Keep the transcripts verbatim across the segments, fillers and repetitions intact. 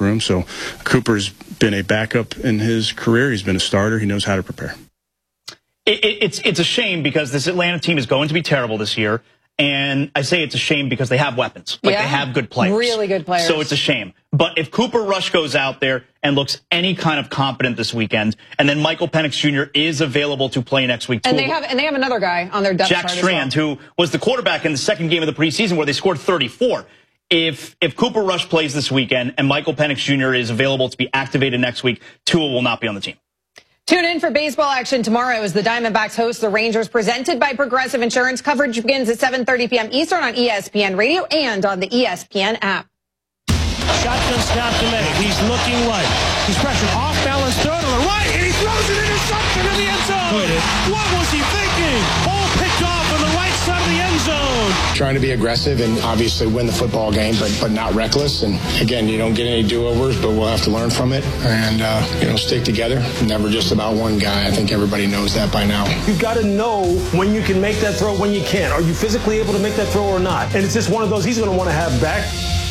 locker room. So Cooper's been a backup in his career. He's been a starter. He knows how to prepare. It, it, it's it's a shame because this Atlanta team is going to be terrible this year. And I say it's a shame because they have weapons. Like, yeah, they have good players. Really good players. So it's a shame. But if Cooper Rush goes out there and looks any kind of competent this weekend, and then Michael Penix Junior is available to play next week, and they have and they have another guy on their depth Jack chart Strand, as well. who was the quarterback in the second game of the preseason where they scored thirty-four. If if Cooper Rush plays this weekend and Michael Penix Junior is available to be activated next week, Tua will not be on the team. Tune in for baseball action tomorrow as the Diamondbacks host the Rangers, presented by Progressive Insurance. Coverage begins at seven thirty p m Eastern on E S P N Radio and on the E S P N app. Shotgun snap to May. He's looking right. He's pressured. Off balance throw to the right, and he throws an interception in the end zone. What was he thinking? All picked off on the right side of the end zone. Trying to be aggressive and obviously win the football game, but but not reckless. And again, you don't get any do-overs, but we'll have to learn from it and uh, you know stick together. Never just about one guy. I think everybody knows that by now. You've got to know when you can make that throw, when you can't. Are you physically able to make that throw or not? And it's just one of those he's going to want to have back.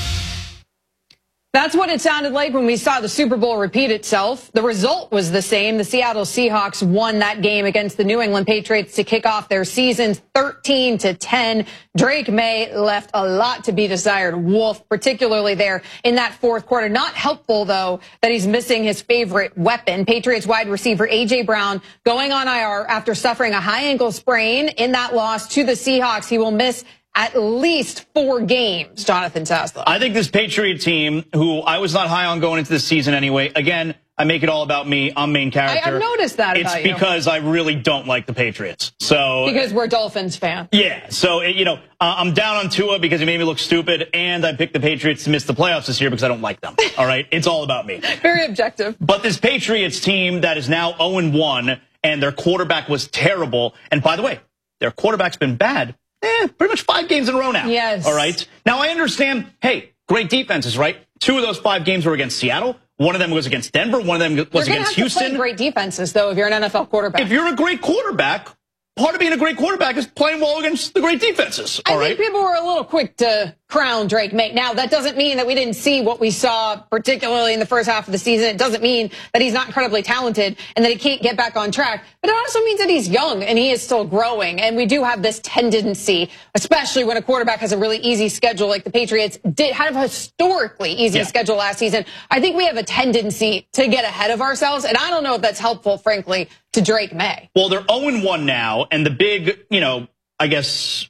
That's what it sounded like when we saw the Super Bowl repeat itself. The result was the same. The Seattle Seahawks won that game against the New England Patriots to kick off their season thirteen to ten. Drake May left a lot to be desired. Wolf, particularly there in that fourth quarter. Not helpful, though, that he's missing his favorite weapon. Patriots wide receiver A J Brown going on I R after suffering a high ankle sprain in that loss to the Seahawks. He will miss at least four games, Jonathan Saslow. I think this Patriot team, who I was not high on going into this season anyway, again, I make it all about me. I'm main character. I, I've noticed that it's about you. It's because I really don't like the Patriots. So because we're Dolphins fans. Yeah. So, you know, uh, I'm down on Tua because he made me look stupid, and I picked the Patriots to miss the playoffs this year because I don't like them. All right? It's all about me. Very objective. But this Patriots team that is now oh and one, and their quarterback was terrible. And by the way, their quarterback's been bad. Eh, pretty much five games in a row now. Yes. All right. Now, I understand, hey, great defenses, right? Two of those five games were against Seattle. One of them was against Denver. One of them was you're against have Houston. To play great defenses, though, if you're an N F L quarterback. If you're a great quarterback, part of being a great quarterback is playing well against the great defenses. All I right? think people were a little quick to crown Drake May. Now, that doesn't mean that we didn't see what we saw, particularly in the first half of the season. It doesn't mean that he's not incredibly talented and that he can't get back on track. But it also means that he's young and he is still growing. And we do have this tendency, especially when a quarterback has a really easy schedule like the Patriots did, had a historically easy yeah. schedule last season. I think we have a tendency to get ahead of ourselves. And I don't know if that's helpful, frankly, to Drake May. Well, they're oh and one now. And the big, you know, I guess,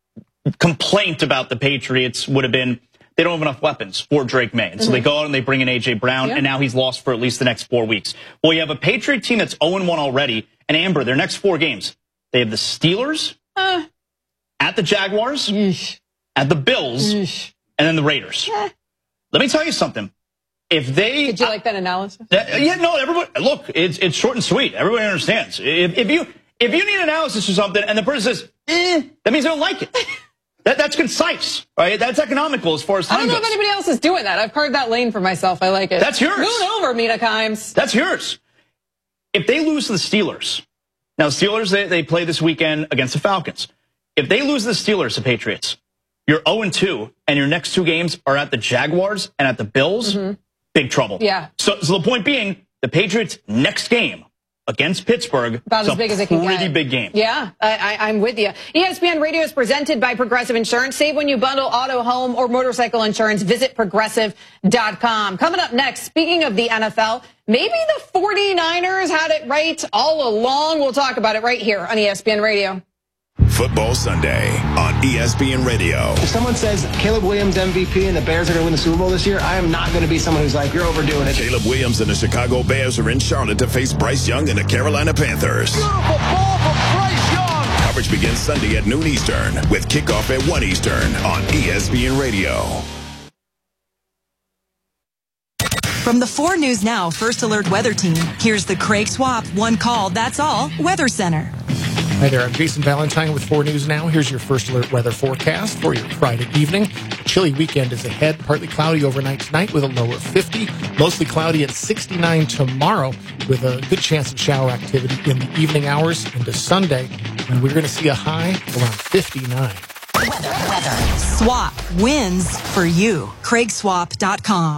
complaint about the Patriots would have been they don't have enough weapons for Drake May. And so mm-hmm. they go out and they bring in A J Brown, yeah. and now he's lost for at least the next four weeks. Well, you have a Patriot team that's oh and one already. And Amber, their next four games, they have the Steelers, uh, at the Jaguars, yeesh. at the Bills, yeesh. and then the Raiders. Eh. Let me tell you something. If they, Did you like that analysis? Uh, yeah, no, everybody, look, it's it's short and sweet. Everybody understands. If, if you if you need analysis or something and the person says, eh, that means they don't like it. That, that's concise, right? That's economical as far as time I don't know goes. if anybody else is doing that. I've carved that lane for myself. I like it. That's yours. Moon over, Mina Kimes. That's yours. If they lose to the Steelers, now the Steelers, they, they play this weekend against the Falcons. If they lose to the Steelers, the Patriots, you're oh and two, and your next two games are at the Jaguars and at the Bills, mm-hmm. big trouble. Yeah. So, so the point being, the Patriots' next game against Pittsburgh, about as big as it can get. Pretty big game. Yeah, I, I, I'm with you. E S P N Radio is presented by Progressive Insurance. Save when you bundle auto, home, or motorcycle insurance. Visit progressive dot com. Coming up next, speaking of the N F L, maybe the forty-niners had it right all along. We'll talk about it right here on E S P N Radio. Football Sunday on E S P N Radio. If someone says Caleb Williams M V P and the Bears are going to win the Super Bowl this year, I am not going to be someone who's like, you're overdoing it. Caleb Williams and the Chicago Bears are in Charlotte to face Bryce Young and the Carolina Panthers. Beautiful ball from Bryce Young. Coverage begins Sunday at noon Eastern with kickoff at one Eastern on E S P N Radio. From the four News Now First Alert Weather Team, here's the Craig Swap One Call, That's All Weather Center. Hi there, I'm Jason Valentine with four News Now. Here's your First Alert weather forecast for your Friday evening. A chilly weekend is ahead. Partly cloudy overnight tonight with a low of fifty. Mostly cloudy at sixty-nine tomorrow with a good chance of shower activity in the evening hours into Sunday. And we're going to see a high around fifty-nine. Weather, weather. Swap wins for you. Craig Swap dot com.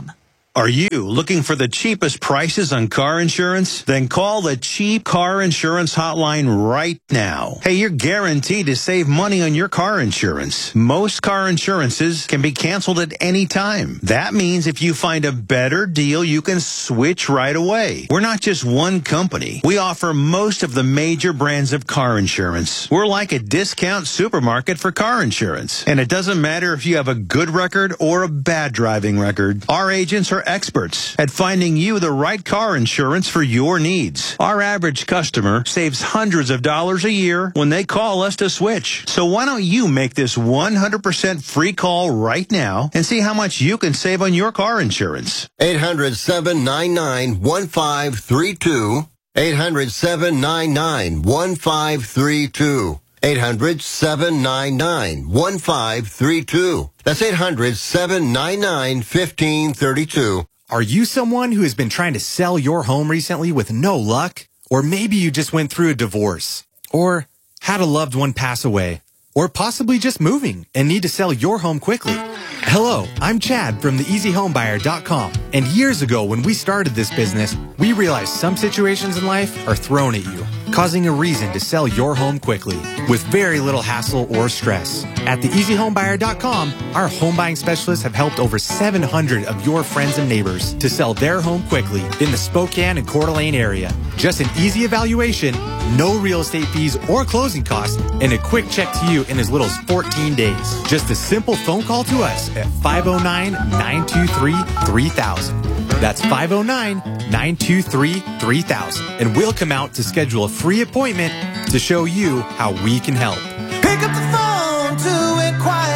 Are you looking for the cheapest prices on car insurance? Then call the Cheap Car Insurance Hotline right now. Hey, you're guaranteed to save money on your car insurance. Most car insurances can be canceled at any time. That means if you find a better deal, you can switch right away. We're not just one company. We offer most of the major brands of car insurance. We're like a discount supermarket for car insurance. And it doesn't matter if you have a good record or a bad driving record. Our agents are experts at finding you the right car insurance for your needs. Our average customer saves hundreds of dollars a year when they call us to switch. So why don't you make this one hundred percent free call right now and see how much you can save on your car insurance? eight hundred, seven nine nine, one five three two. eight hundred, seven nine nine, one five three two. eight hundred, seven nine nine, one five three two. That's eight hundred, seven nine nine, one five three two. Are you someone who has been trying to sell your home recently with no luck? Or maybe you just went through a divorce, or had a loved one pass away, or possibly just moving and need to sell your home quickly. Hello, I'm Chad from the easy home buyer dot com. And years ago when we started this business, we realized some situations in life are thrown at you, causing a reason to sell your home quickly with very little hassle or stress. At the easy home buyer dot com, our home buying specialists have helped over seven hundred of your friends and neighbors to sell their home quickly in the Spokane and Coeur d'Alene area. Just an easy evaluation, no real estate fees or closing costs, and a quick check to you in as little as fourteen days. Just a simple phone call to us at five oh nine, nine two three, three thousand. That's five oh nine, nine two three, three thousand. And we'll come out to schedule a free appointment to show you how we can help. Pick up the phone to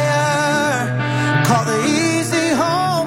inquire. Call the Easy Home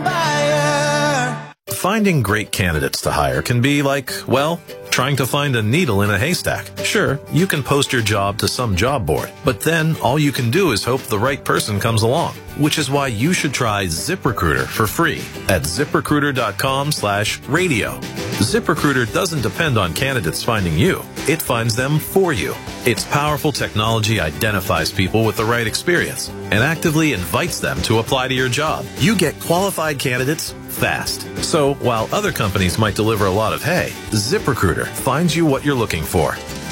Buyer. Finding great candidates to hire can be like, well, trying to find a needle in a haystack. Sure, you can post your job to some job board, but then all you can do is hope the right person comes along, which is why you should try ZipRecruiter for free at ZipRecruiter.com slash radio. ZipRecruiter doesn't depend on candidates finding you. It finds them for you. Its powerful technology identifies people with the right experience and actively invites them to apply to your job. You get qualified candidates fast. So while other companies might deliver a lot of hay, ZipRecruiter finds you what you're looking for.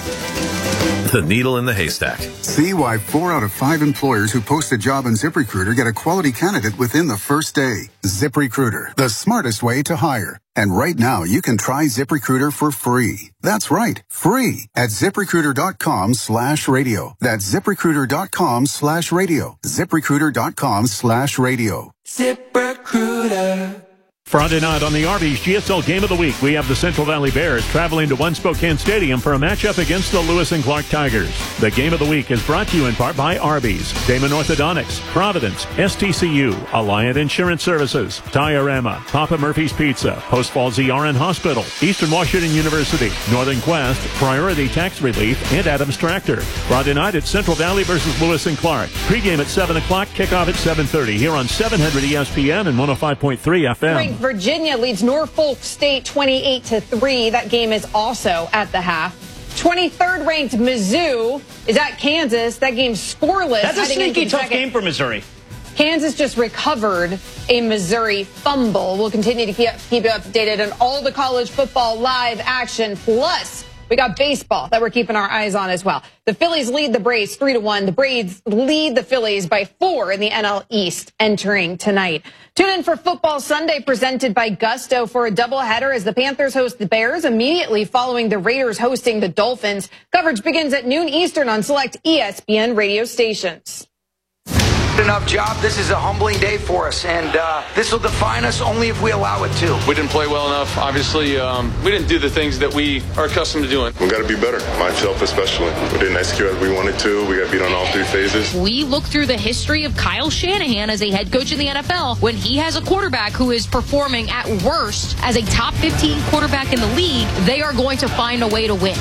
The needle in the haystack. See why four out of five employers who post a job on ZipRecruiter get a quality candidate within the first day. ZipRecruiter, the smartest way to hire. And right now, you can try ZipRecruiter for free. That's right, free at ZipRecruiter.com slash radio. That's ZipRecruiter.com slash radio. ZipRecruiter.com slash radio. ZipRecruiter. Friday night on the Arby's G S L Game of the Week, we have the Central Valley Bears traveling to One Spokane Stadium for a matchup against the Lewis and Clark Tigers. The Game of the Week is brought to you in part by Arby's, Damon Orthodontics, Providence, S T C U, Alliant Insurance Services, Diorama, Papa Murphy's Pizza, Post Falls E R N Hospital, Eastern Washington University, Northern Quest, Priority Tax Relief, and Adams Tractor. Friday night at Central Valley versus Lewis and Clark. Pregame at seven o'clock, kickoff at seven thirty here on seven hundred E S P N and one oh five point three F M. Virginia leads Norfolk State twenty-eight to three. That game is also at the half. twenty-third ranked Mizzou is at Kansas. That game's scoreless. That's a sneaky tough game for Missouri. Kansas just recovered a Missouri fumble. We'll continue to keep, keep you updated on all the college football live action. Plus, we got baseball that we're keeping our eyes on as well. The Phillies lead the Braves three to one. The Braves lead the Phillies by four in the N L East entering tonight. Tune in for Football Sunday presented by Gusto for a doubleheader as the Panthers host the Bears immediately following the Raiders hosting the Dolphins. Coverage begins at noon Eastern on select E S P N radio stations. Enough job. This is a humbling day for us, and uh, this will define us only if we allow it to. We didn't play well enough. Obviously, um, we didn't do the things that we are accustomed to doing. We got to be better, myself especially. We didn't execute as we wanted to. We got beat on all three phases. We look through the history of Kyle Shanahan as a head coach in the N F L. When he has a quarterback who is performing at worst as a top fifteen quarterback in the league, they are going to find a way to win.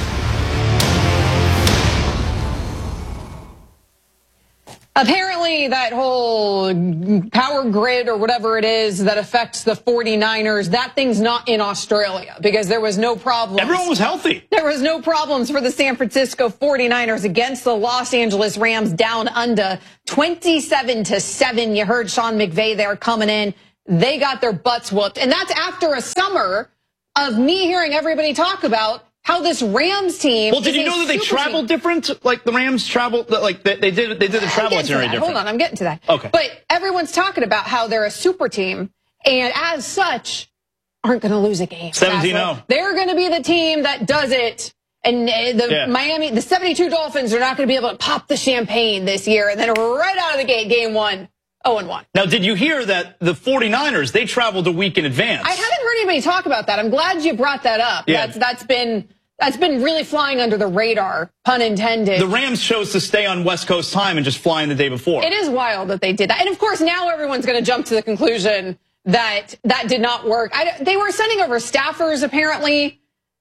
Apparently, that whole power grid or whatever it is that affects the forty-niners, that thing's not in Australia because there was no problem. Everyone was healthy. There was no problems for the San Francisco forty-niners against the Los Angeles Rams down under twenty-seven to seven. You heard Sean McVay there coming in, they got their butts whooped. And that's after a summer of me hearing everybody talk about how this Rams team. Well, did you know that they travel team. different? Like the Rams travel, like they, they did, they did the travel itinerary different. Hold on, I'm getting to that. Okay. But everyone's talking about how they're a super team, and as such, aren't going to lose a game. seventeen oh. They're going to be the team that does it. And the yeah. Miami, the seventy-two Dolphins are not going to be able to pop the champagne this year. And then right out of the gate, game one, oh and one. Now, did you hear that the forty-niners, they traveled a week in advance? I haven't heard anybody talk about that. I'm glad you brought that up. Yeah. That's, that's been, that's been really flying under the radar, pun intended. The Rams chose to stay on West Coast time and just fly in the day before. It is wild that they did that. And of course, now everyone's going to jump to the conclusion that that did not work. I, they were sending over staffers, apparently,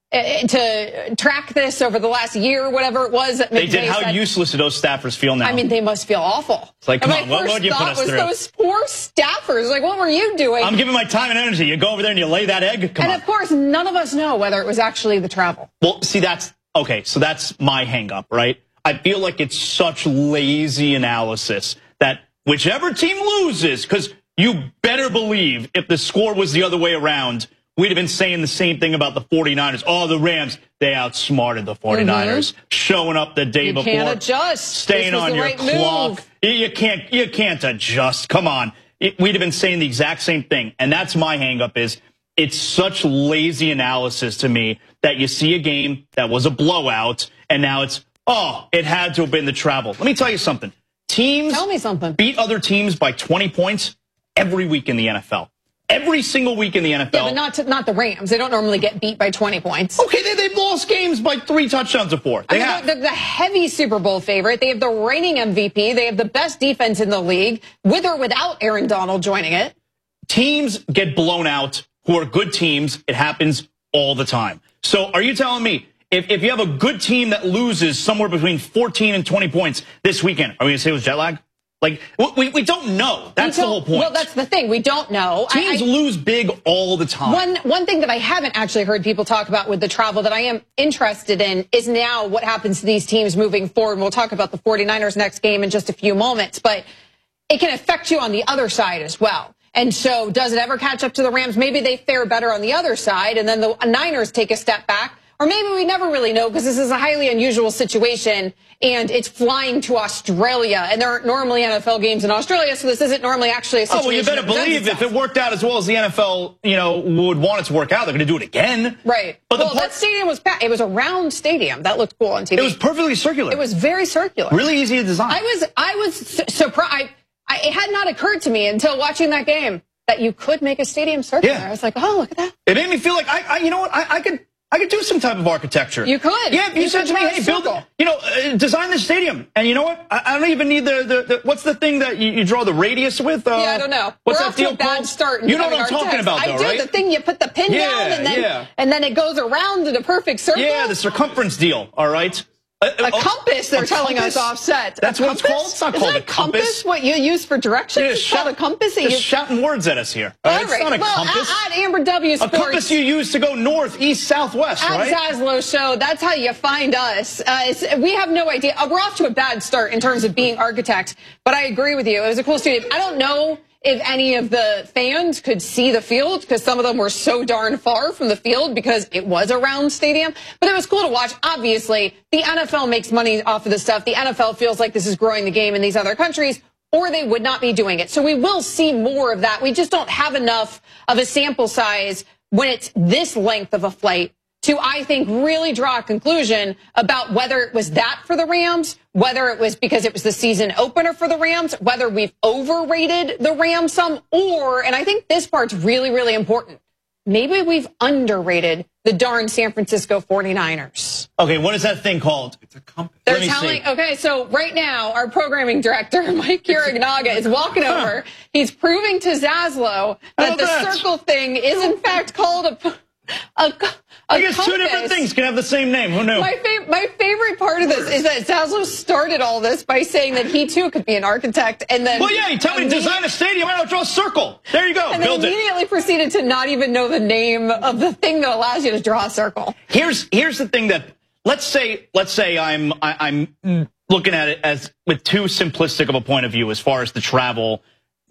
to track this over the last year, whatever it was. That they did. How said, useless do those staffers feel now? I mean, they must feel awful. It's like, come and on, my what first would you put thought us was through? Those poor staffers. Like, what were you doing? I'm giving my time and energy. You go over there and you lay that egg? Come and on. of course, none of us know whether it was actually the travel. Well, see, that's, okay, so that's my hang up, right? I feel like it's such lazy analysis that whichever team loses, because you better believe if the score was the other way around, we'd have been saying the same thing about the forty-niners. Oh, the Rams, they outsmarted the forty-niners, mm-hmm. showing up the day you before. You can't adjust. Staying on your right clock. Move. You can't, you can't adjust. Come on. It, we'd have been saying the exact same thing. And that's my hang up is it's such lazy analysis to me that you see a game that was a blowout and now it's, oh, it had to have been the travel. Let me tell you something. Teams tell me something. beat other teams by twenty points every week in the N F L. Every single week in the N F L. Yeah, but not to, not the Rams. They don't normally get beat by twenty points. Okay, they, they've lost games by three touchdowns before. They I mean, have. They're the heavy Super Bowl favorite. They have the reigning M V P. They have the best defense in the league, with or without Aaron Donald joining it. Teams get blown out who are good teams. It happens all the time. So are you telling me if, if you have a good team that loses somewhere between fourteen and twenty points this weekend, are we going to say it was jet lag? Like, we, we don't know. That's the whole point. Well, that's the thing. We don't know. Teams I, I, lose big all the time. One, one thing that I haven't actually heard people talk about with the travel that I am interested in is now what happens to these teams moving forward. We'll talk about the forty-niners next game in just a few moments, but it can affect you on the other side as well. And so does it ever catch up to the Rams? Maybe they fare better on the other side, and then the Niners take a step back. Or maybe we never really know because this is a highly unusual situation and it's flying to Australia. And there aren't normally N F L games in Australia, so this isn't normally actually a situation. Oh, well, you better believe if it worked out as well as the N F L, you know, would want it to work out, they're going to do it again. Right. But well, the part- that stadium was packed. It was a round stadium. That looked cool on T V. It was perfectly circular. It was very circular. Really easy to design. I was, I was su- surprised. I, it had not occurred to me until watching that game that you could make a stadium circular. Yeah. I was like, oh, look at that. It made me feel like, I, I you know what, I, I could... I could do some type of architecture. You could. Yeah, if you, you said to me, hey, build, you know, uh, design the stadium. And you know what? I, I don't even need the, the, the, what's the thing that you, you draw the radius with? Uh, yeah, I don't know. What's We're that off deal to a bad called? start. You know what I'm talking text. about, though, I do. right? The thing you put the pin yeah, down and then, yeah. and then it goes around in a perfect circle. Yeah, the circumference deal, all right? A, a compass, they're a telling compass? us offset. That's a what it's called? It's not Is called that a compass. compass. What you use for directions? Yeah, It's shout, called a compass. Just you, shouting words at us here. All right? right. It's not a well, compass. At, at Amber W Sports. A compass you use to go north, east, south, west, at right? At Zaslow Show. That's how you find us. Uh, it's, we have no idea. Uh, we're off to a bad start in terms of being architects. But I agree with you. It was a cool stadium. I don't know if any of the fans could see the field because some of them were so darn far from the field because it was a round stadium. But it was cool to watch. Obviously, the N F L makes money off of this stuff. The N F L feels like this is growing the game in these other countries, or they would not be doing it. So we will see more of that. We just don't have enough of a sample size when it's this length of a flight to, I think, really draw a conclusion about whether it was that for the Rams, whether it was because it was the season opener for the Rams, whether we've overrated the Rams some, or, and I think this part's really, really important, maybe we've underrated the darn San Francisco forty-niners. Okay, what is that thing called? It's a compass. They're telling, okay, so right now, our programming director, Mike Kirignaga, is walking over. He's proving to Zaslow that the that? circle thing is, in fact, called a, a, a I guess compass. Two different things can have the same name. Who knew? My, fav- my favorite part of this is that Zaslow started all this by saying that he, too, could be an architect. And then, well, yeah, you tell me to design a stadium, I don't draw a circle. There you go, and build then immediately it. proceeded to not even know the name of the thing that allows you to draw a circle. Here's here's the thing that, let's say, let's say I'm I, I'm looking at it as with too simplistic of a point of view as far as the travel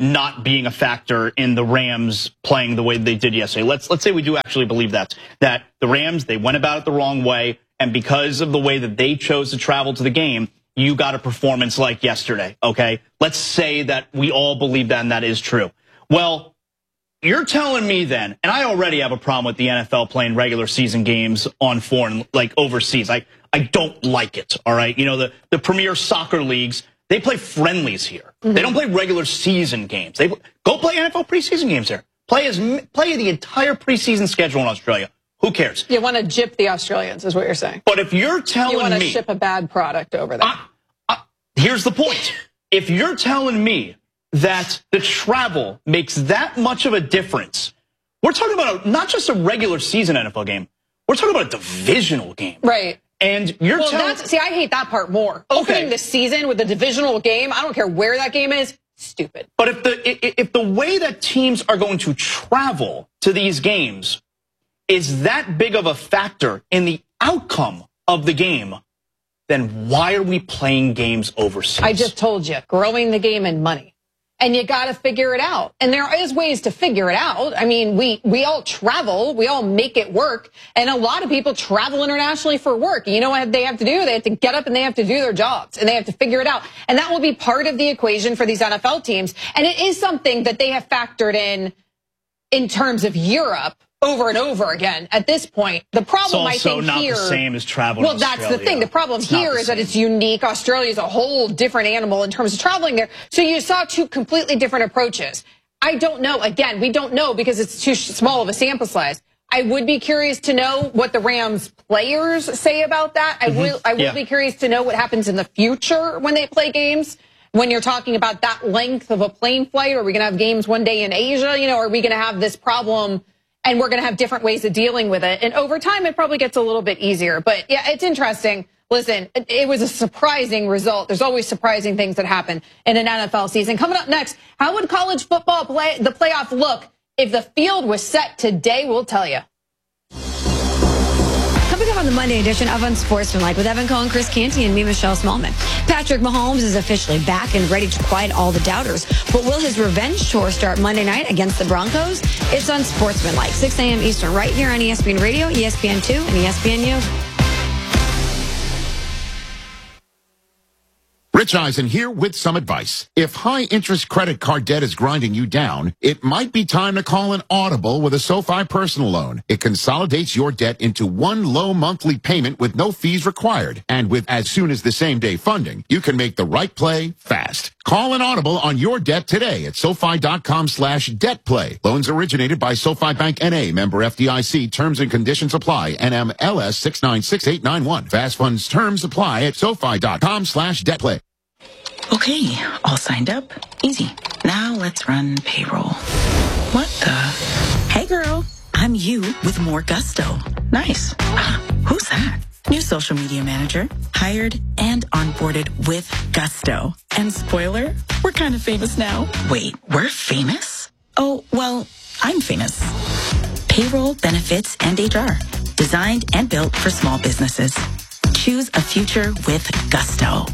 not being a factor in the Rams playing the way they did yesterday. Let's let's say we do actually believe that, that the Rams, they went about it the wrong way, and because of the way that they chose to travel to the game, you got a performance like yesterday, okay? Let's say that we all believe that and that is true. Well, you're telling me then, and I already have a problem with the N F L playing regular season games on foreign, like overseas. I, I don't like it, all right? You know, the, the premier soccer leagues, they play friendlies here. Mm-hmm. They don't play regular season games. They go play N F L preseason games there. Play as play the entire preseason schedule in Australia. Who cares? You want to gyp the Australians, is what you're saying. But if you're telling me... You want to me, ship a bad product over there. Uh, uh, here's the point. If you're telling me that the travel makes that much of a difference, we're talking about a, not just a regular season N F L game. We're talking about a divisional game. Right. And you're well, telling... See, I hate that part more. Okay. Opening the season with a divisional game, I don't care where that game is, stupid. But if the if the way that teams are going to travel to these games is that big of a factor in the outcome of the game, then why are we playing games overseas? I just told you, growing the game in money. And you got to figure it out. And there is ways to figure it out. I mean, we, we all travel. We all make it work. And a lot of people travel internationally for work. You know what they have to do? They have to get up and they have to do their jobs. And they have to figure it out. And that will be part of the equation for these N F L teams. And it is something that they have factored in in terms of Europe over and over again. At this point, the problem I think not here, the same as traveling. Well, that's the thing. The problem it's here is that it's unique. Australia is a whole different animal in terms of traveling there. So you saw two completely different approaches. I don't know. Again, we don't know because it's too small of a sample size. I would be curious to know what the Rams players say about that. I mm-hmm. will. I will yeah. be curious to know what happens in the future when they play games. When you're talking about that length of a plane flight, are we going to have games one day in Asia? You know, are we going to have this problem? And we're going to have different ways of dealing with it. And over time, it probably gets a little bit easier. But yeah, it's interesting. Listen, it, it was a surprising result. There's always surprising things that happen in an N F L season. Coming up next, how would college football play the playoff look if the field was set today? We'll tell you. Coming up on the Monday edition of Unsportsmanlike with Evan Cohen, Chris Canty, and me, Michelle Smallman. Patrick Mahomes is officially back and ready to quiet all the doubters. But will his revenge tour start Monday night against the Broncos? It's Unsportsmanlike, six a.m. Eastern, right here on E S P N Radio, E S P N two, and E S P N U. Rich Eisen here with some advice. If high-interest credit card debt is grinding you down, it might be time to call an Audible with a SoFi personal loan. It consolidates your debt into one low monthly payment with no fees required. And with as soon as the same-day funding, you can make the right play fast. Call an Audible on your debt today at SoFi.com slash debt play. Loans originated by SoFi Bank N A, member F D I C. Terms and conditions apply. N M L S six nine six eight nine one. Fast funds terms apply at SoFi.com slash debt play. Okay, all signed up. Easy. Now let's run payroll. What the? Hey girl, I'm you with more gusto. Nice. Ah, who's that? New social media manager. Hired and onboarded with gusto. And spoiler, we're kind of famous now. Wait, we're famous? Oh, well, I'm famous. Payroll, benefits, and H R. Designed and built for small businesses. Choose a future with gusto.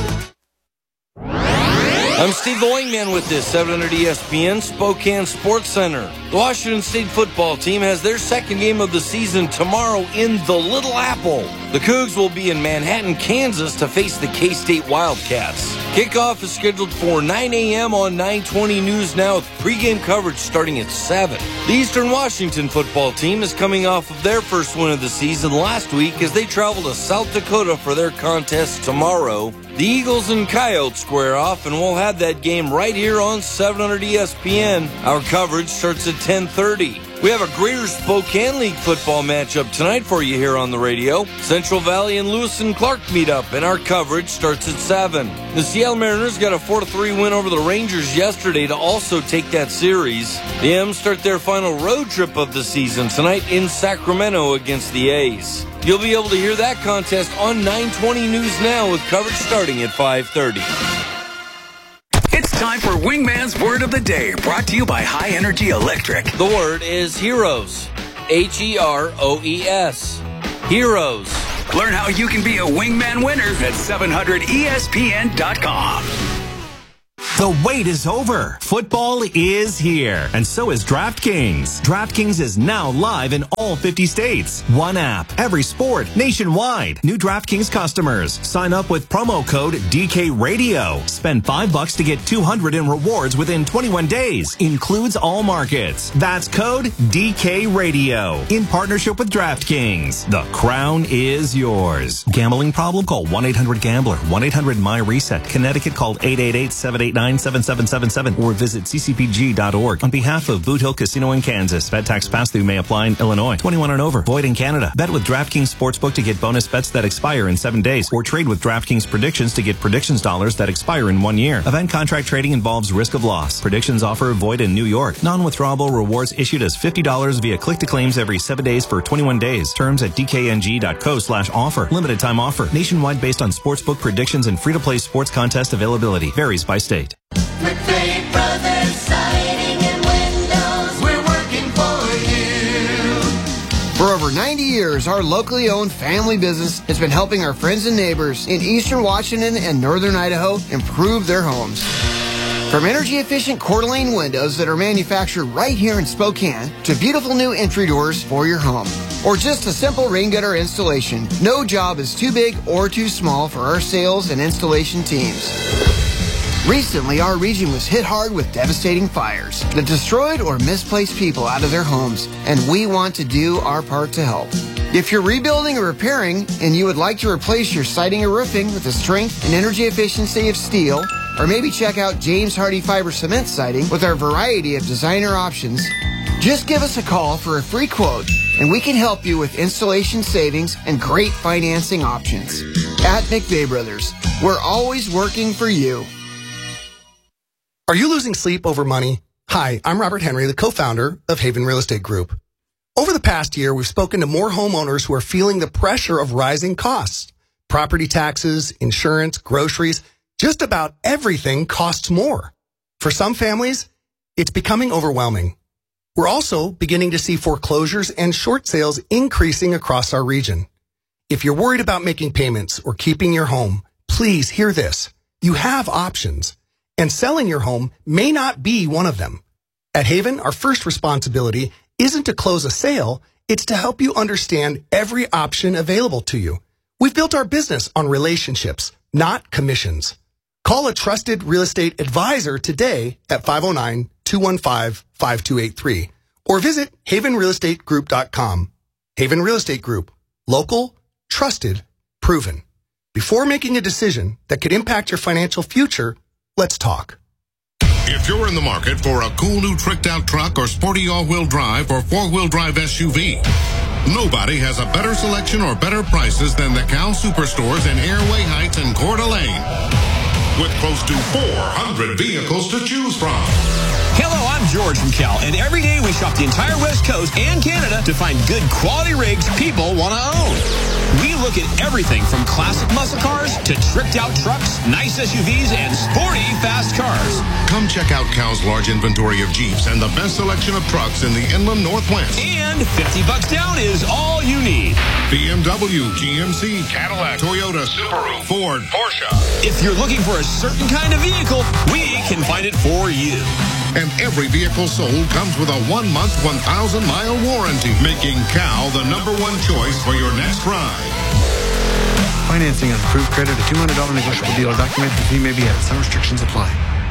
I'm Steve the Wingman with this seven hundred E S P N Spokane Sports Center. The Washington State football team has their second game of the season tomorrow in the Little Apple. The Cougs will be in Manhattan, Kansas to face the K-State Wildcats. Kickoff is scheduled for nine a.m. on nine twenty News Now with pregame coverage starting at seven. The Eastern Washington football team is coming off of their first win of the season last week as they travel to South Dakota for their contest tomorrow. The Eagles and Coyotes square off, and we'll have that game right here on seven hundred E S P N. Our coverage starts at ten thirty. We have a Greater Spokane League football matchup tonight for you here on the radio. Central Valley and Lewis and Clark meet up, and our coverage starts at seven. The Seattle Mariners got a four to three win over the Rangers yesterday to also take that series. The M's start their final road trip of the season tonight in Sacramento against the A's. You'll be able to hear that contest on nine twenty News Now with coverage starting at five thirty. It's time for Wingman's Word of the Day, brought to you by High Energy Electric. The word is heroes. H E R O E S. Heroes. Learn how you can be a Wingman winner at seven hundred E S P N dot com. The wait is over. Football is here. And so is DraftKings. DraftKings is now live in all fifty states. One app, every sport, nationwide. New DraftKings customers. Sign up with promo code D K Radio. Spend five bucks to get two hundred in rewards within twenty-one days. Includes all markets. That's code D K Radio. In partnership with DraftKings. The crown is yours. Gambling problem? Call one eight hundred gambler. one eight hundred my reset. Connecticut, call eight eight eight, seven eight nine, seven seven seven seven or visit c c p g dot org. On behalf of Boot Hill Casino in Kansas, bet tax pass-through may apply in Illinois. twenty-one and over. Void in Canada. Bet with DraftKings Sportsbook to get bonus bets that expire in seven days, or trade with DraftKings Predictions to get predictions dollars that expire in one year. Event contract trading involves risk of loss. Predictions offer void in New York. Non-withdrawable rewards issued as fifty dollars via click-to-claims every seven days for twenty-one days. Terms at d k n g dot co slash offer. Limited time offer. Nationwide based on sportsbook predictions and free-to-play sports contest availability. Varies by state. McVeigh Brothers Siding and Windows, we're working for you. For over ninety years, our locally owned family business has been helping our friends and neighbors in eastern Washington and northern Idaho improve their homes. From energy-efficient Coeur d'Alene windows that are manufactured right here in Spokane to beautiful new entry doors for your home, or just a simple rain gutter installation, no job is too big or too small for our sales and installation teams. Recently, our region was hit hard with devastating fires that destroyed or misplaced people out of their homes, and we want to do our part to help. If you're rebuilding or repairing and you would like to replace your siding or roofing with the strength and energy efficiency of steel, or maybe check out James Hardy Fiber Cement Siding with our variety of designer options, just give us a call for a free quote, and we can help you with installation savings and great financing options. At McVeigh Brothers, we're always working for you. Are you losing sleep over money? Hi, I'm Robert Henry, the co-founder of Haven Real Estate Group. Over the past year, we've spoken to more homeowners who are feeling the pressure of rising costs. Property taxes, insurance, groceries, just about everything costs more. For some families, it's becoming overwhelming. We're also beginning to see foreclosures and short sales increasing across our region. If you're worried about making payments or keeping your home, please hear this. You have options. And selling your home may not be one of them. At Haven, our first responsibility isn't to close a sale, it's to help you understand every option available to you. We've built our business on relationships, not commissions. Call a trusted real estate advisor today at five oh nine, two one five, five two eight three or visit haven real estate group dot com. Haven Real Estate Group. Local, trusted, proven. Before making a decision that could impact your financial future, let's talk. If you're in the market for a cool new tricked-out truck or sporty all-wheel drive or four-wheel drive S U V, nobody has a better selection or better prices than the Cal Superstores in Airway Heights and Coeur d'Alene, with close to four hundred vehicles to choose from. Hello, I'm George from Cal, and every day we shop the entire West Coast and Canada to find good quality rigs people want to own. We look at everything from classic muscle cars to tricked-out trucks, nice S U Vs, and sporty fast cars. Come check out Cal's large inventory of Jeeps and the best selection of trucks in the Inland Northwest. And fifty bucks down is all you need. B M W, G M C, Cadillac, Toyota, Subaru, Ford, Porsche. If you're looking for a certain kind of vehicle, we can find it for you. And every vehicle sold comes with a one-month, one thousand mile warranty, making Cal the number one choice for your next ride. Financing on approved credit, a two hundred dollars negotiable dealer document, the fee may be added. Some restrictions apply.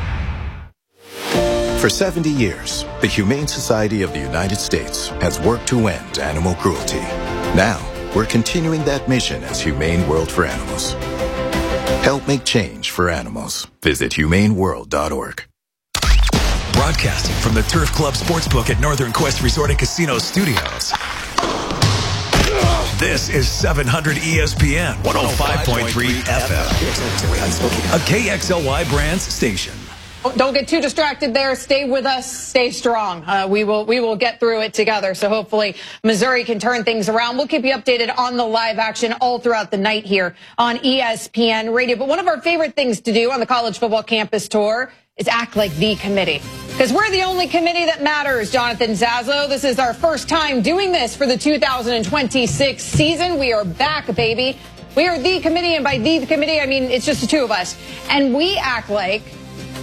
For seventy years, the Humane Society of the United States has worked to end animal cruelty. Now, we're continuing that mission as Humane World for Animals. Help make change for animals. Visit humane world dot org. Broadcasting from the Turf Club Sportsbook at Northern Quest Resort and Casino Studios. This is seven hundred E S P N one oh five point three F M, a K X L Y Brands station. Don't get too distracted there. Stay with us. Stay strong. Uh, we will we will get through it together. So hopefully Missouri can turn things around. We'll keep you updated on the live action all throughout the night here on E S P N Radio. But one of our favorite things to do on the college football campus tour is act like the committee. Because we're the only committee that matters, Jonathan Zaslow. This is our first time doing this for the two thousand twenty-six season. We are back, baby. We are the committee, and by the committee, I mean it's just the two of us. And we act like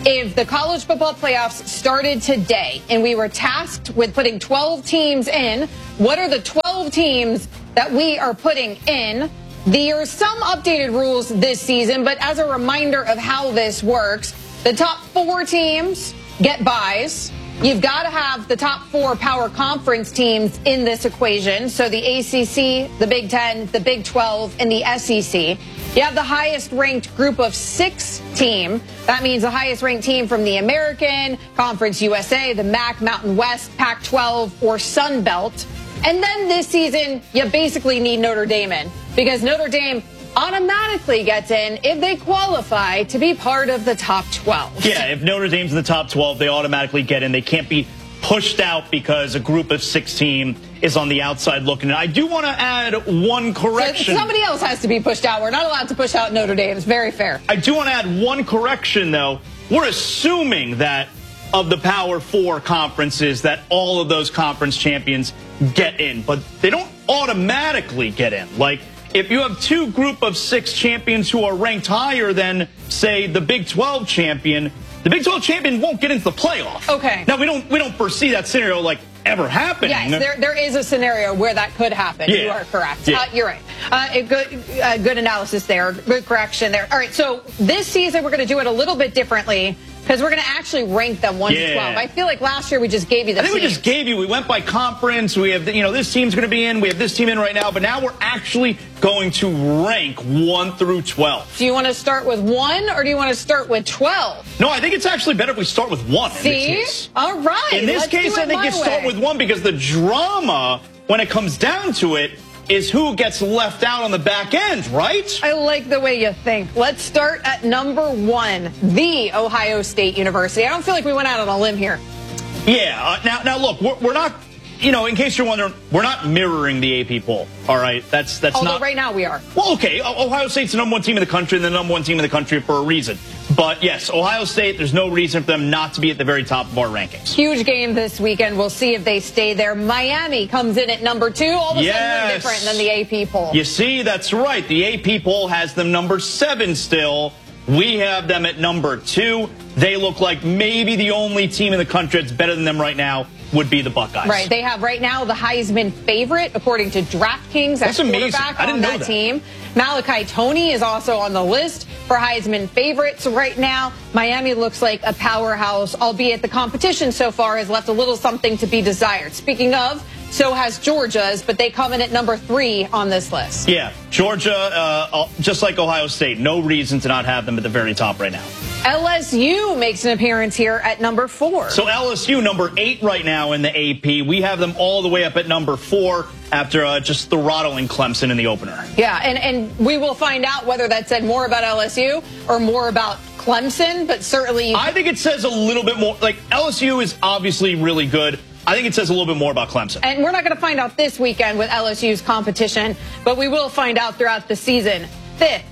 If the college football playoffs started today and we were tasked with putting twelve teams in, what are the twelve teams that we are putting in? There are some updated rules this season, but as a reminder of how this works, the top four teams get byes. You've got to have the top four power conference teams in this equation. So the A C C, the Big Ten, the Big twelve, and the S E C. You have the highest ranked group of six team. That means the highest ranked team from the American, Conference U S A, the M A C, Mountain West, Pac twelve, or Sun Belt. And then this season, you basically need Notre Dame in because Notre Dame automatically gets in if they qualify to be part of the top twelve. Yeah, if Notre Dame's in the top twelve, they automatically get in. They can't be pushed out because a group of six team is on the outside looking in. I do want to add one correction. So somebody else has to be pushed out. We're not allowed to push out Notre Dame. It's very fair. I do want to add one correction, though. We're assuming that of the Power Four conferences that all of those conference champions get in, but they don't automatically get in. Like, if you have two group of six champions who are ranked higher than, say, the Big twelve champion, the Big twelve champion won't get into the playoff. Okay. Now, we don't we don't foresee that scenario, like, ever happening. Yes, there, there is a scenario where that could happen. Yeah. You are correct. Yeah. Uh, you're right. Uh, a good, uh, good analysis there. Good correction there. All right, so this season we're going to do it a little bit differently because we're going to actually rank them one Yeah. to twelve. I feel like last year we just gave you the I think teams. we just gave you, we went by conference, we have, you know, this team's going to be in, we have this team in right now, but now we're actually going to rank one through twelve. Do you want to start with one or do you want to start with twelve? No, I think it's actually better if we start with one. See? In this case. All right. In this let's case, do I it think my you start way. with one because the drama, when it comes down to it, is who gets left out on the back end, right? I like the way you think. Let's start at number one, the Ohio State University. I don't feel like we went out on a limb here. Yeah. Uh, now, now look, we're, we're not, you know, in case you're wondering, we're not mirroring the A P poll. All right, that's that's Although not. right now we are. Well, okay. Ohio State's the number one team in the country, and the number one team in the country for a reason. But yes, Ohio State. There's no reason for them not to be at the very top of our rankings. Huge game this weekend. We'll see if they stay there. Miami comes in at number two. All of a Yes. sudden, they're different than the A P poll. You see, that's right. The A P poll has them number seven still. We have them at number two. They look like maybe the only team in the country that's better than them right now would be the Buckeyes. Right. They have right now the Heisman favorite, according to DraftKings, That's at amazing. quarterback I didn't on know that, that. team. Malachi Toney is also on the list for Heisman favorites. Right now, Miami looks like a powerhouse, albeit the competition so far has left a little something to be desired. Speaking of, so has Georgia's, but they come in at number three on this list. Yeah, Georgia, uh, just like Ohio State, no reason to not have them at the very top right now. L S U makes an appearance here at number four. So L S U, number eight right now in the A P. We have them all the way up at number four after uh, just throttling Clemson in the opener. Yeah, and, and we will find out whether that said more about L S U or more about Clemson, but certainly... You I think it says a little bit more. Like, L S U is obviously really good. I think it says a little bit more about Clemson. And we're not going to find out this weekend with L S U's competition, but we will find out throughout the season. Fifth,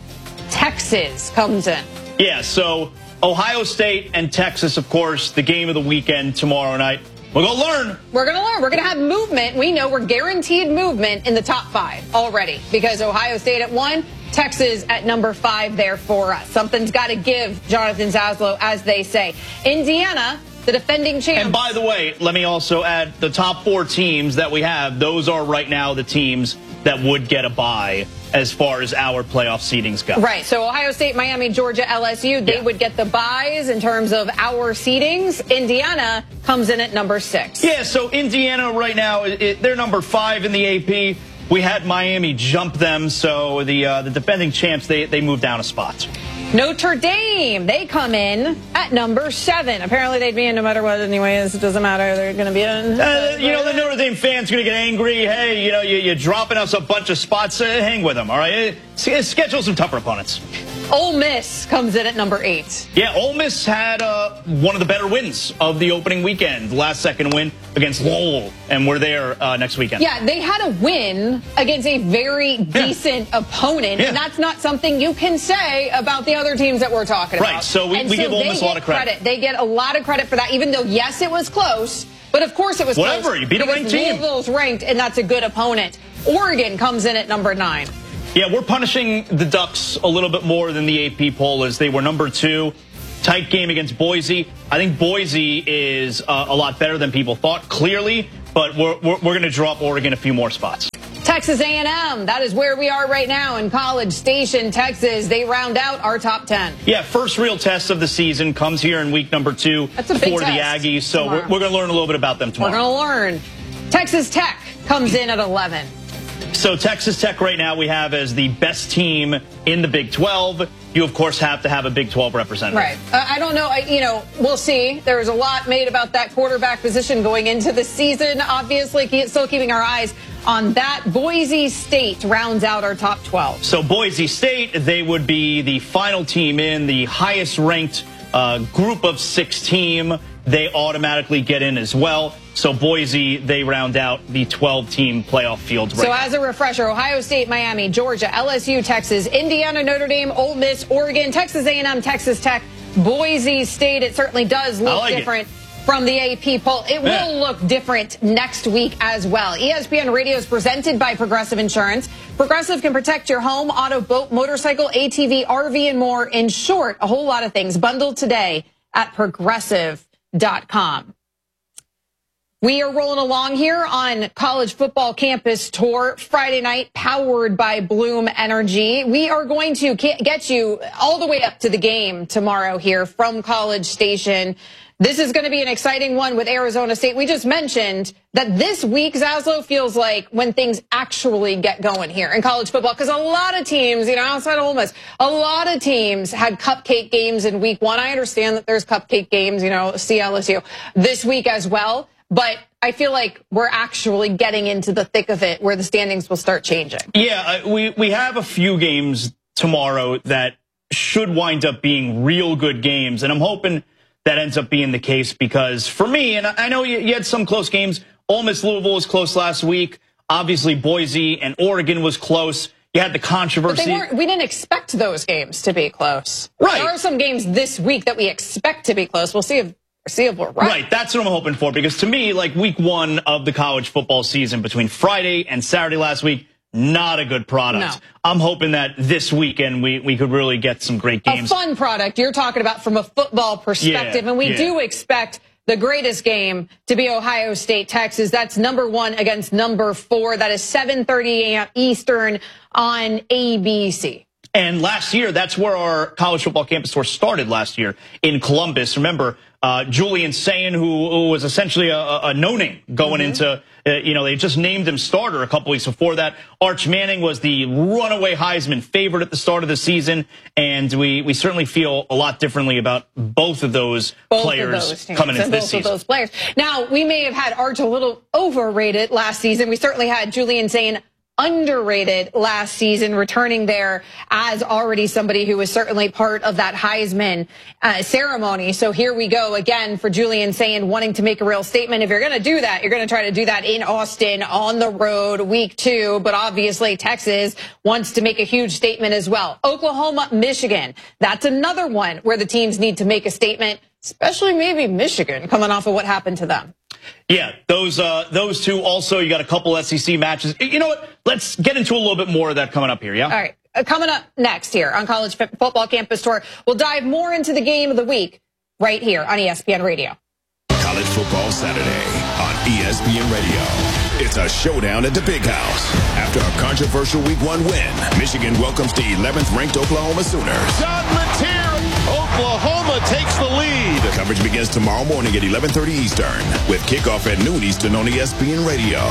Texas comes in. Yeah, so Ohio State and Texas, of course, the game of the weekend tomorrow night. We're going to learn. We're going to learn. We're going to have movement. We know we're guaranteed movement in the top five already because Ohio State at one, Texas at number five there for us. Something's got to give, Jonathan Zaslow, as they say. Indiana, the defending champs. And by the way, let me also add the top four teams that we have. Those are right now the teams that would get a bye as far as our playoff seedings go. Right. So Ohio State, Miami, Georgia, L S U, they Yeah. would get the byes in terms of our seedings. Indiana comes in at number six. Yeah, so Indiana right now, it, they're number five in the A P. We had Miami jump them, so the uh, the defending champs, they, they moved down a spot. Notre Dame, they come in at number seven. Apparently they'd be in no matter what anyways. It doesn't matter. They're going to be in. Uh, you know, the Notre Dame fans going to get angry. Hey, you know, you, you're dropping us a bunch of spots. Uh, hang with them, all right? Uh, schedule some tougher opponents. Ole Miss comes in at number eight. Yeah, Ole Miss had uh, one of the better wins of the opening weekend. Last second win against Lowell, and we're there uh, next weekend. Yeah, they had a win against a very decent yeah. opponent, yeah. and that's not something you can say about the other teams that we're talking about. Right, so we, and we so give Ole Miss a lot of credit. credit. They get a lot of credit for that, even though, yes, it was close, but of course it was Whatever, close. you beat a ranked team. Louisville's ranked, and that's a good opponent. Oregon comes in at number nine. Yeah, we're punishing the Ducks a little bit more than the A P poll as they were number two. tight game against Boise. I think Boise is uh, a lot better than people thought, clearly, but we're, we're, we're going to drop Oregon a few more spots. Texas A and M, that is where we are right now in College Station, Texas. They round out our top ten. Yeah, first real test of the season comes here in week number two That's a big for test the Aggies. So tomorrow. we're, we're going to learn a little bit about them tomorrow. We're going to learn. Texas Tech comes in at eleven. So Texas Tech right now we have as the best team in the Big twelve. You, of course, have to have a Big twelve representative. Right. Uh, I don't know. I, you know, we'll see. There's a lot made about that quarterback position going into the season. Obviously, still keeping our eyes on that. Boise State rounds out our top twelve. So Boise State, they would be the final team in, the highest ranked uh, group of six team. They automatically get in as well. So Boise, they round out the twelve-team playoff field right So now. as a refresher, Ohio State, Miami, Georgia, L S U, Texas, Indiana, Notre Dame, Ole Miss, Oregon, Texas A and M, Texas Tech, Boise State. It certainly does look like different it. from the A P poll. It Yeah. will look different next week as well. E S P N Radio is presented by Progressive Insurance. Progressive can protect your home, auto, boat, motorcycle, A T V, R V, and more. In short, a whole lot of things bundled today at progressive dot com. We are rolling along here on College Football Campus Tour Friday night, powered by Bloom Energy. We are going to get you all the way up to the game tomorrow here from College Station. This is going to be an exciting one with Arizona State. We just mentioned that this week, Zaslow, feels like when things actually get going here in college football, because a lot of teams, you know, outside of Ole Miss, a lot of teams had cupcake games in week one. I understand that there's cupcake games, you know, C L S U this week as well. But I feel like we're actually getting into the thick of it where the standings will start changing. Yeah, uh, we, we have a few games tomorrow that should wind up being real good games. And I'm hoping that ends up being the case because for me, and I know you, you had some close games. Ole Miss Louisville was close last week. Obviously, Boise and Oregon was close. You had the controversy. But they weren't, we didn't expect those games to be close. Right. There are some games this week that we expect to be close. We'll see if See if we're right. Right, that's what I'm hoping for. Because to me, like week one of the college football season between Friday and Saturday last week, not a good product. No. I'm hoping that this weekend we, we could really get some great games. A fun product you're talking about from a football perspective. Yeah, and we yeah. do expect the greatest game to be Ohio State, Texas. That's number one against number four. That is seven thirty a m Eastern on A B C. And last year, that's where our college football campus tour started last year in Columbus. Remember, uh, Julian Sayin, who, who was essentially a, a no-name going mm-hmm. into, uh, you know, they just named him starter a couple weeks before that. Arch Manning was the runaway Heisman favorite at the start of the season. And we, we certainly feel a lot differently about both of those both players of those coming into and this both season. Of those players. Now, we may have had Arch a little overrated last season. We certainly had Julian Sayin underrated last season, returning there as already somebody who was certainly part of that Heisman uh, ceremony. So here we go again for Julian Sayin wanting to make a real statement. If you're going to do that, you're going to try to do that in Austin on the road week two. But obviously Texas wants to make a huge statement as well. Oklahoma, Michigan. That's another one where the teams need to make a statement, especially maybe Michigan coming off of what happened to them. Yeah, those uh, those two. Also, you got a couple S E C matches. You know what? Let's get into a little bit more of that coming up here, yeah? All right. Uh, coming up next here on College Football Campus Tour, we'll dive more into the game of the week right here on E S P N Radio. College Football Saturday on E S P N Radio. It's a showdown at the Big House. After a controversial week one win, Michigan welcomes the eleventh ranked Oklahoma Sooners. John Mateer, Oklahoma takes the lead. Coverage begins tomorrow morning at eleven thirty Eastern with kickoff at noon Eastern on E S P N Radio.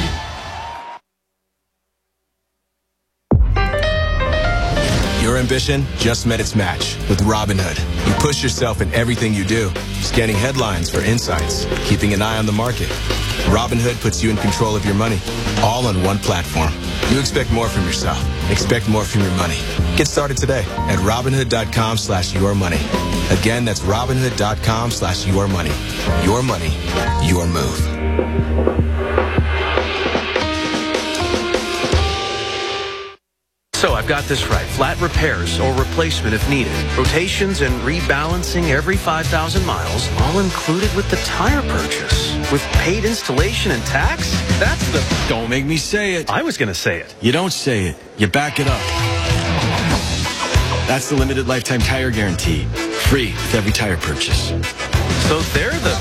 Your ambition just met its match with Robinhood. You push yourself in everything you do, scanning headlines for insights, keeping an eye on the market. Robinhood puts you in control of your money, all on one platform. You expect more from yourself. Expect more from your money. Get started today at Robinhood.com slash your money. Again, that's Robinhood.com slash your money. Your money, your move. So I've got this right. Flat repairs or replacement if needed. Rotations and rebalancing every five thousand miles, all included with the tire purchase. With paid installation and tax? That's the... Don't make me say it. I was going to say it. You don't say it. You back it up. That's the limited lifetime tire guarantee. free with every tire purchase. So they're the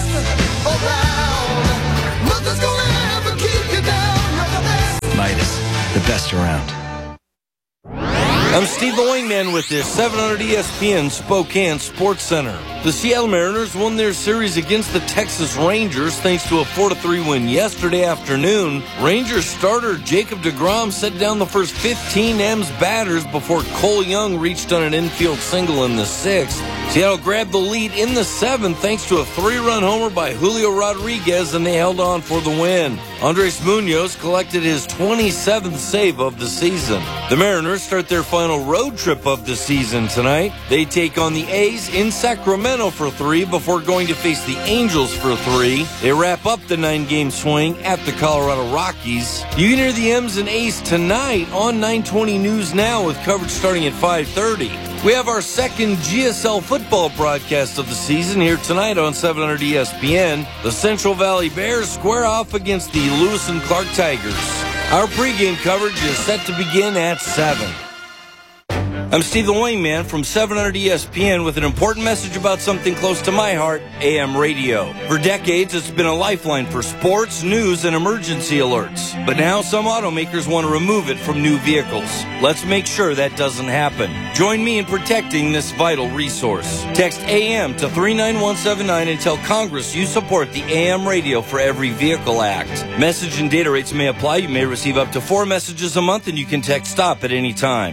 Midas, the best around. I'm Steve the Wingman with this seven hundred E S P N Spokane Sports Center. The Seattle Mariners won their series against the Texas Rangers thanks to a four to three win yesterday afternoon. Rangers starter Jacob deGrom set down the first fifteen M's batters before Cole Young reached on an infield single in the sixth. Seattle grabbed the lead in the seventh thanks to a three-run homer by Julio Rodriguez, and they held on for the win. Andres Munoz collected his twenty-seventh save of the season. The Mariners start their final road trip of the season tonight. They take on the A's in Sacramento for three before going to face the Angels for three. They wrap up the nine-game swing at the Colorado Rockies. You can hear the M's and A's tonight on nine twenty News Now with coverage starting at five thirty. We have our second G S L football broadcast of the season here tonight on seven hundred E S P N. The Central Valley Bears square off against the Lewis and Clark Tigers. Our pregame coverage is set to begin at seven. I'm Steve the Wingman from seven hundred E S P N with an important message about something close to my heart, A M radio. For decades, it's been a lifeline for sports, news, and emergency alerts. But now some automakers want to remove it from new vehicles. Let's make sure that doesn't happen. Join me in protecting this vital resource. Text A M to three nine one seven nine and tell Congress you support the A M Radio for Every Vehicle Act. Message and data rates may apply. You may receive up to four messages a month, and you can text STOP at any time.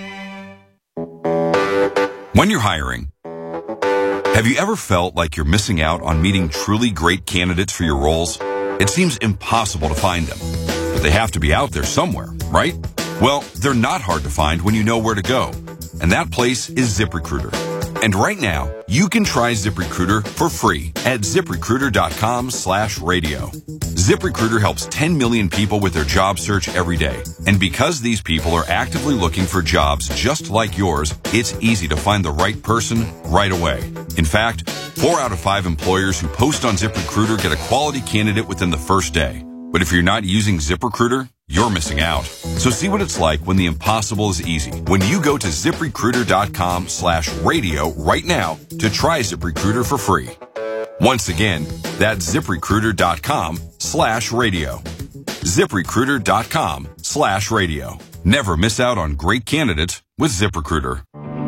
When you're hiring, have you ever felt like you're missing out on meeting truly great candidates for your roles? It seems impossible to find them, but they have to be out there somewhere, right? Well, they're not hard to find when you know where to go, and that place is ZipRecruiter. And right now, you can try ZipRecruiter for free at ZipRecruiter.com slash radio. ZipRecruiter helps ten million people with their job search every day. And because these people are actively looking for jobs just like yours, it's easy to find the right person right away. In fact, four out of five employers who post on ZipRecruiter get a quality candidate within the first day. But if you're not using ZipRecruiter, you're missing out. So see what it's like when the impossible is easy. When you go to ZipRecruiter.com slash radio right now to try ZipRecruiter for free. Once again, that's ZipRecruiter.com slash radio. ZipRecruiter.com slash radio. Never miss out on great candidates with ZipRecruiter.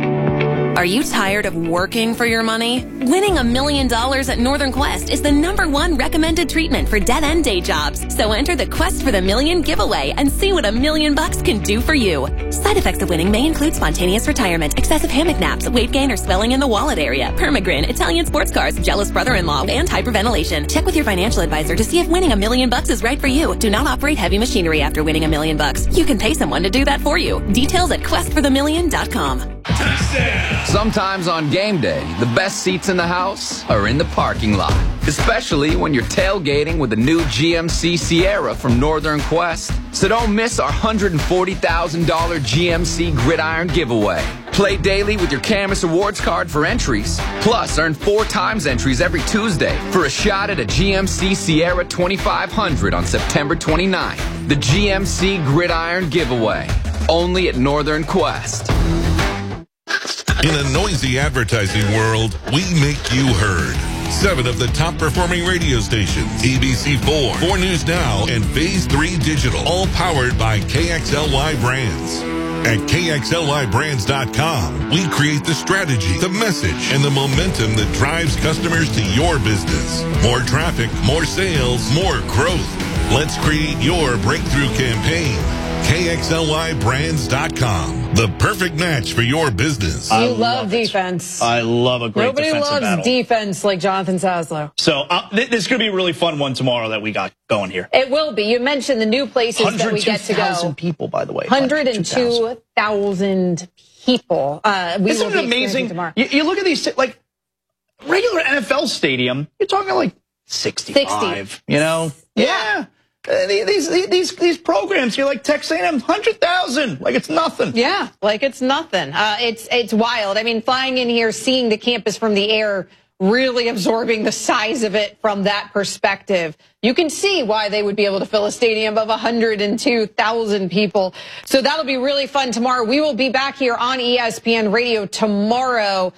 Are you tired of working for your money? Winning a million dollars at Northern Quest is the number one recommended treatment for dead-end day jobs. So enter the Quest for the Million giveaway and see what a million bucks can do for you. Side effects of winning may include spontaneous retirement, excessive hammock naps, weight gain or swelling in the wallet area, permagrin, Italian sports cars, jealous brother-in-law, and hyperventilation. Check with your financial advisor to see if winning a million bucks is right for you. Do not operate heavy machinery after winning a million bucks. You can pay someone to do that for you. Details at quest for the million dot com. Sometimes on game day, the best seats in the house are in the parking lot. Especially when you're tailgating with the new G M C Sierra from Northern Quest. So don't miss our one hundred forty thousand dollars G M C Gridiron giveaway. Play daily with your Camus Awards card for entries. Plus, earn four times entries every Tuesday for a shot at a G M C Sierra twenty-five hundred on September twenty-ninth. The G M C Gridiron giveaway. Only at Northern Quest. In a noisy advertising world, we make you heard. Seven of the top performing radio stations, A B C four, four News Now, and Phase three Digital, all powered by K X L Y Brands. At K X L Y brands dot com, we create the strategy, the message, and the momentum that drives customers to your business. More traffic, more sales, more growth. Let's create your breakthrough campaign. K X L Y brands dot com, the perfect match for your business. You I love, love defense. I love a great Nobody defensive loves battle. defense like Jonathan Saslow. So uh, th- this is going to be a really fun one tomorrow that we got going here. It will be. You mentioned the new places that we get to go. one hundred two thousand people, by the way. one hundred two thousand people. Uh, we Isn't will it be amazing? tomorrow. You, you look at these, like, regular N F L stadium, you're talking like sixty-five, sixty. you know? Yeah. Uh, these, these these these programs, you're like Texas A and M, one hundred thousand, like it's nothing. Yeah, like it's nothing. Uh, it's it's wild. I mean, flying in here, seeing the campus from the air, really absorbing the size of it from that perspective. You can see why they would be able to fill a stadium of one hundred two thousand people. So that'll be really fun tomorrow. We will be back here on E S P N Radio tomorrow,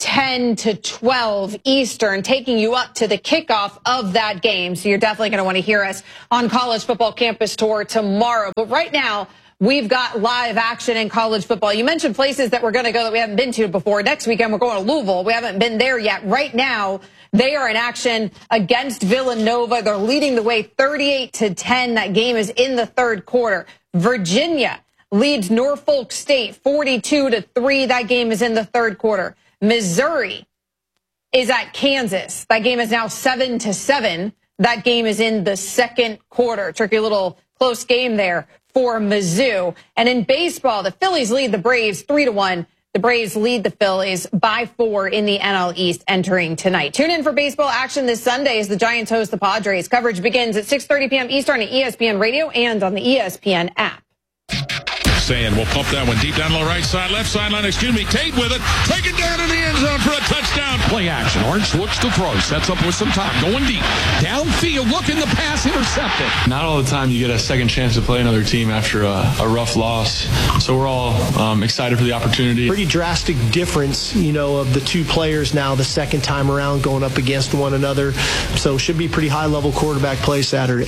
ten to twelve Eastern, taking you up to the kickoff of that game. So you're definitely going to want to hear us on College Football Campus Tour tomorrow. But right now, we've got live action in college football. You mentioned places that we're going to go that we haven't been to before. Next weekend, we're going to Louisville. We haven't been there yet. Right now, they are in action against Villanova. They're leading the way thirty-eight to ten. That game is in the third quarter. Virginia leads Norfolk State forty-two to three. That game is in the third quarter. Missouri is at Kansas. That game is now seven to seven. That game is in the second quarter. Tricky little close game there for Mizzou. And in baseball, the Phillies lead the Braves three to one. The Braves lead the Phillies by four in the N L East entering tonight. Tune in for baseball action this Sunday as the Giants host the Padres. Coverage begins at six thirty p.m. Eastern on E S P N Radio and on the E S P N app. Saying we'll pump that one deep down the right side, left sideline, excuse me. Tate with it. Take it down in the end zone for a touchdown. Play action. Orange looks to throw. Sets up with some time. Going deep. Downfield. Looking the pass. Intercepted. Not all the time you get a second chance to play another team after a, a rough loss. So we're all um, excited for the opportunity. Pretty drastic difference, you know, of the two players now the second time around going up against one another. So should be pretty high-level quarterback play Saturday.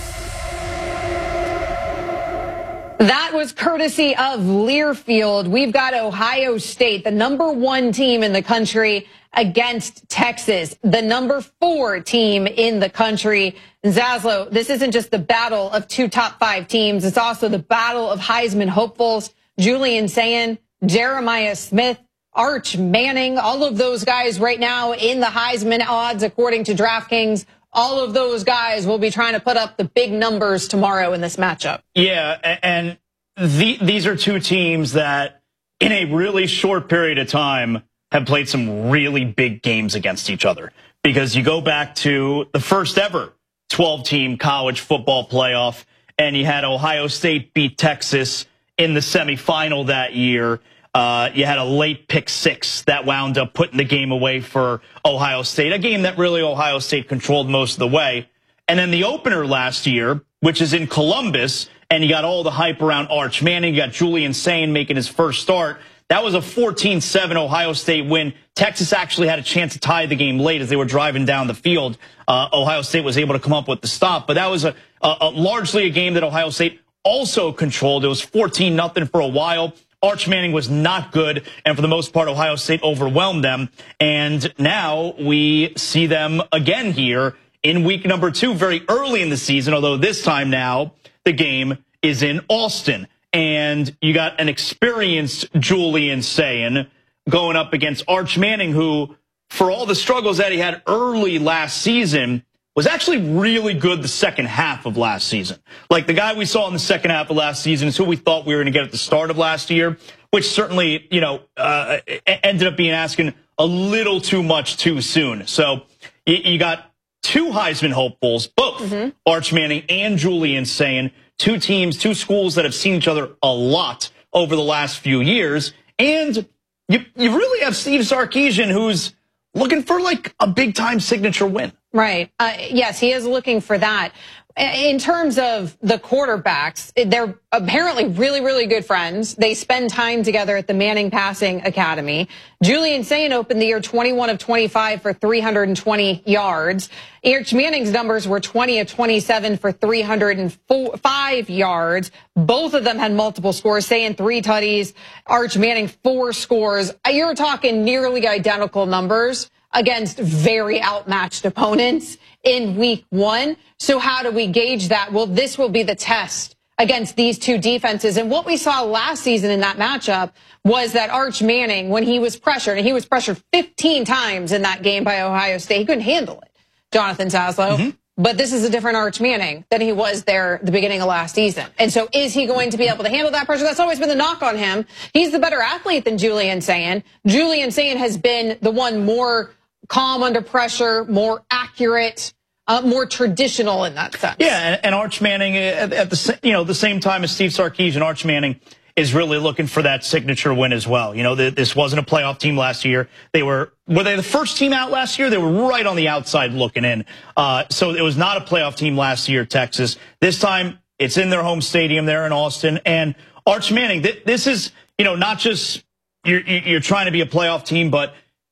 That was courtesy of Learfield. We've got Ohio State, the number one team in the country, against Texas, the number four team in the country. And Zaslow, this isn't just the battle of two top five teams. It's also the battle of Heisman hopefuls. Julian Sayin, Jeremiah Smith, Arch Manning, all of those guys right now in the Heisman odds, according to DraftKings. All of those guys will be trying to put up the big numbers tomorrow in this matchup. Yeah, and the, these are two teams that in a really short period of time have played some really big games against each other. Because you go back to the first ever twelve-team college football playoff, and you had Ohio State beat Texas in the semifinal that year. Uh, you had a late pick six that wound up putting the game away for Ohio State, a game that really Ohio State controlled most of the way. And then the opener last year, which is in Columbus, and you got all the hype around Arch Manning. You got Julian Sayin making his first start. That was a fourteen seven Ohio State win. Texas actually had a chance to tie the game late as they were driving down the field. Uh, Ohio State was able to come up with the stop, but that was a, a, a largely a game that Ohio State also controlled. It was fourteen nothing for a while. Arch Manning was not good, and for the most part, Ohio State overwhelmed them. And now we see them again here in week number two, very early in the season, although this time now the game is in Austin. And you got an experienced Julian Sayin going up against Arch Manning, who, for all the struggles that he had early last season, was actually really good the second half of last season. Like the guy we saw in the second half of last season is who we thought we were going to get at the start of last year, which certainly, you know, uh, ended up being asking a little too much too soon. So you got two Heisman hopefuls, both mm-hmm. Arch Manning and Julian Sayin, two teams, two schools that have seen each other a lot over the last few years. And you, you really have Steve Sarkisian, who's looking for like a big time signature win. Right. Uh, yes, he is looking for that. In terms of the quarterbacks, they're apparently really, really good friends. They spend time together at the Manning Passing Academy. Julian Sayin opened the year twenty-one of twenty-five for three hundred twenty yards. Arch Manning's numbers were twenty of twenty-seven for three hundred five yards. Both of them had multiple scores. Sayin three tutties, Arch Manning four scores. You're talking nearly identical numbers against very outmatched opponents in week one. So how do we gauge that? Well, this will be the test against these two defenses. And what we saw last season in that matchup was that Arch Manning, when he was pressured, and he was pressured fifteen times in that game by Ohio State, he couldn't handle it, Jonathan Zaslow. Mm-hmm. But this is a different Arch Manning than he was there at the beginning of last season. And so is he going to be able to handle that pressure? That's always been the knock on him. He's the better athlete than Julian Sayin. Julian Sayin has been the one more calm under pressure, more accurate, uh, more traditional in that sense. Yeah, and, and Arch Manning at, at the you know the same time as Steve Sarkisian, Arch Manning is really looking for that signature win as well. You know, the, this wasn't a playoff team last year. They were were they the first team out last year? They were right on the outside looking in. Uh, so it was not a playoff team last year, Texas. This time it's in their home stadium there in Austin. And Arch Manning, th this is you know not just you're you're trying to be a playoff team, but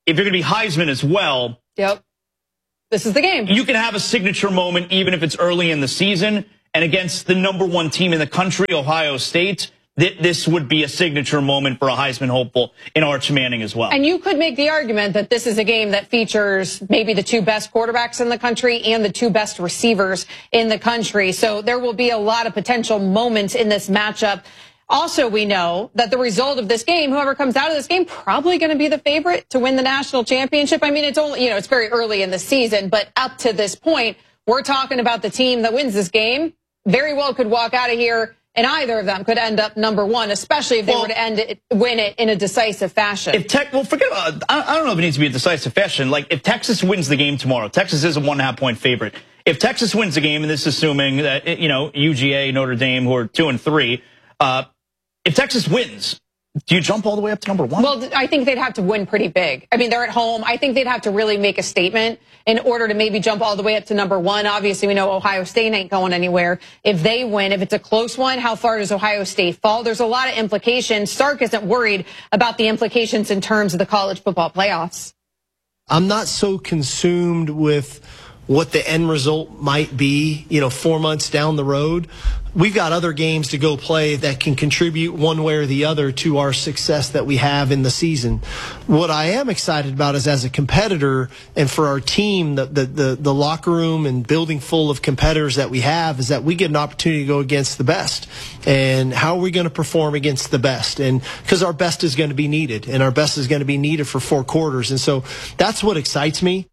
if you're going to be Heisman as well. Yep. This is the game. You can have a signature moment even if it's early in the season. And against the number one team in the country, Ohio State, th- this would be a signature moment for a Heisman hopeful in Arch Manning as well. And you could make the argument that this is a game that features maybe the two best quarterbacks in the country and the two best receivers in the country. So there will be a lot of potential moments in this matchup. Also, we know that the result of this game, whoever comes out of this game, probably going to be the favorite to win the national championship. I mean, it's only, you know, it's very early in the season, but up to this point, we're talking about the team that wins this game very well could walk out of here, and either of them could end up number one, especially if they well, were to end it, win it in a decisive fashion. If Tech, well, forget about, I, I don't know if it needs to be a decisive fashion. Like, if Texas wins the game tomorrow, Texas is a one and a half point favorite. If Texas wins the game, and this is assuming that, you know, U G A, Notre Dame, who are two and three, uh, if Texas wins, do you jump all the way up to number one? Well, I think they'd have to win pretty big. I mean, they're at home. I think they'd have to really make a statement in order to maybe jump all the way up to number one. Obviously, we know Ohio State ain't going anywhere. If they win, if it's a close one, how far does Ohio State fall? There's a lot of implications. Sark isn't worried about the implications in terms of the college football playoffs. I'm not so consumed with what the end result might be, you know, four months down the road. We've got other games to go play that can contribute one way or the other to our success that we have in the season. What I am excited about is as a competitor and for our team, the, the, the, the locker room and building full of competitors that we have is that we get an opportunity to go against the best. And how are we going to perform against the best? And because our best is going to be needed, and our best is going to be needed for four quarters. And so that's what excites me.